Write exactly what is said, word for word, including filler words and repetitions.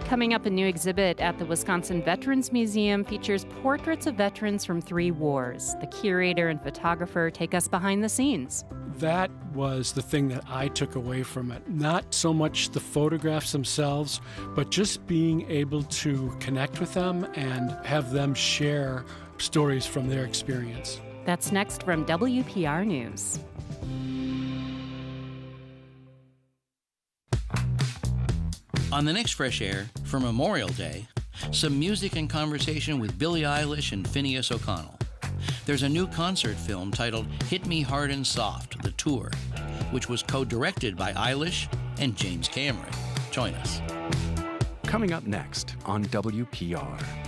Coming up, a new exhibit at the Wisconsin Veterans Museum features portraits of veterans from three wars. The curator and photographer take us behind the scenes. That was the thing that I took away from it. Not so much the photographs themselves, but just being able to connect with them and have them share stories from their experience. That's next from W P R News. On the next Fresh Air, for Memorial Day, some music and conversation with Billie Eilish and Phineas O'Connell. There's a new concert film titled Hit Me Hard and Soft, The Tour, which was co-directed by Eilish and James Cameron. Join us. Coming up next on W P R.